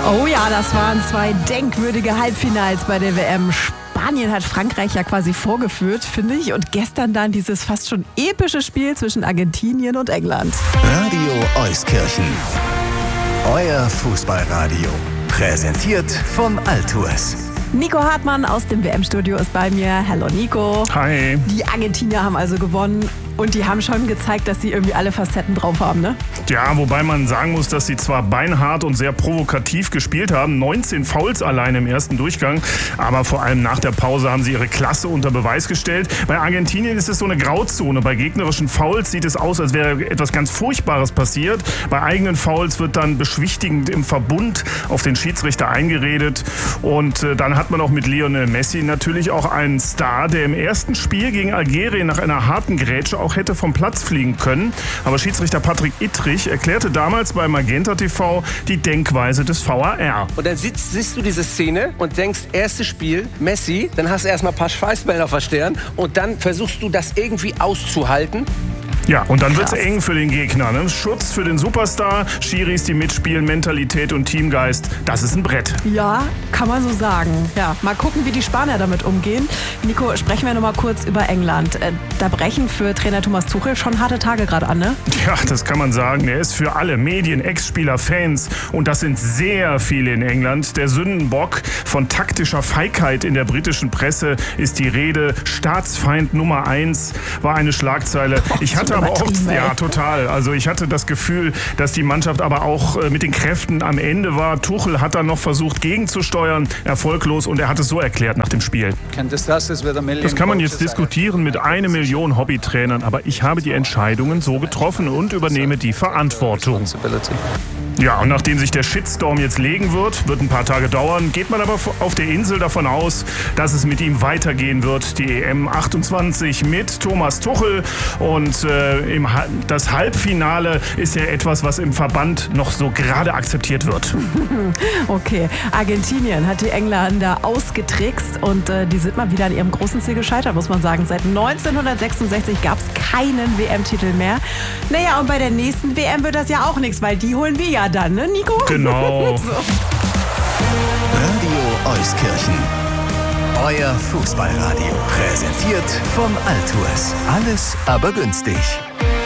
Oh ja, das waren zwei denkwürdige Halbfinals bei der WM. Spanien hat Frankreich ja quasi vorgeführt, finde ich. Und gestern dann dieses fast schon epische Spiel zwischen Argentinien und England. Radio Euskirchen. Euer Fußballradio. Präsentiert vom Altues. Nico Hartmann aus dem WM-Studio ist bei mir. Hallo Nico. Hi. Die Argentinier haben also gewonnen. Und die haben schon gezeigt, dass sie irgendwie alle Facetten drauf haben, ne? Ja, wobei man sagen muss, dass sie zwar beinhart und sehr provokativ gespielt haben, 19 Fouls allein im ersten Durchgang, aber vor allem nach der Pause haben sie ihre Klasse unter Beweis gestellt. Bei Argentinien ist es so eine Grauzone. Bei gegnerischen Fouls sieht es aus, als wäre etwas ganz Furchtbares passiert. Bei eigenen Fouls wird dann beschwichtigend im Verbund auf den Schiedsrichter eingeredet. Und dann hat man auch mit Lionel Messi natürlich auch einen Star, der im ersten Spiel gegen Algerien nach einer harten Grätsche auch hätte vom Platz fliegen können. Aber Schiedsrichter Patrick Ittrich erklärte damals bei Magenta TV die Denkweise des VAR. Und dann siehst du diese Szene und denkst, erstes Spiel, Messi, dann hast du erstmal ein paar Schweißbälle auf der Stirn und dann versuchst du das irgendwie auszuhalten. Ja, und dann wird's eng für den Gegner. Ne? Schutz für den Superstar, Schiris, die mitspielen, Mentalität und Teamgeist. Das ist ein Brett. Ja, kann man so sagen. Ja, mal gucken, wie die Spanier damit umgehen. Nico, sprechen wir noch mal kurz über England. Da brechen für Trainer Thomas Tuchel schon harte Tage gerade an, ne? Ja, das kann man sagen. Er ist für alle Medien, Ex-Spieler, Fans, und das sind sehr viele in England, der Sündenbock. Von taktischer Feigheit in der britischen Presse ist die Rede. Staatsfeind Nummer 1 war eine Schlagzeile. Ich hatte aber oft, ja, total. Also ich hatte das Gefühl, dass die Mannschaft aber auch mit den Kräften am Ende war. Tuchel hat dann noch versucht, gegenzusteuern, erfolglos, und er hat es so erklärt nach dem Spiel. Das kann man jetzt diskutieren mit 1 Million Hobbytrainern, aber ich habe die Entscheidungen so getroffen und übernehme die Verantwortung. Ja, und nachdem sich der Shitstorm jetzt legen wird ein paar Tage dauern, geht man aber auf der Insel davon aus, dass es mit ihm weitergehen wird. Die EM 28 mit Thomas Tuchel, und das Halbfinale ist ja etwas, was im Verband noch so gerade akzeptiert wird. Okay, Argentinien hat die Engländer ausgetrickst und die sind mal wieder an ihrem großen Ziel gescheitert, muss man sagen. Seit 1966 gab es keinen WM-Titel mehr. Naja, und bei der nächsten WM wird das ja auch nichts, weil die holen wir ja dann, ne, Nico? Genau. So. Radio Euskirchen. Euer Fußballradio. Präsentiert vom Altues. Alles aber günstig.